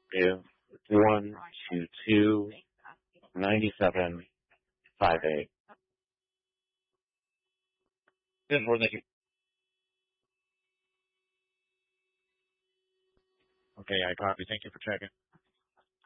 is 122-9758. Yes, Lord, thank you. Okay, I copy. Thank you for checking.